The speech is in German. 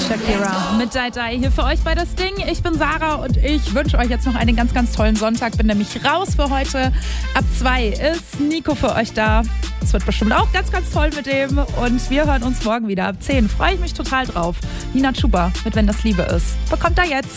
Shakira mit Die Die hier für euch bei Das Ding. Ich bin Sarah und ich wünsche euch jetzt noch einen ganz, ganz tollen Sonntag. Bin nämlich raus für heute. Ab 2 ist Nico für euch da. Es wird bestimmt auch ganz, ganz toll mit dem. Und wir hören uns morgen wieder ab 10. Freue ich mich total drauf. Nina Chuba mit Wenn das Liebe ist. Bekommt er jetzt.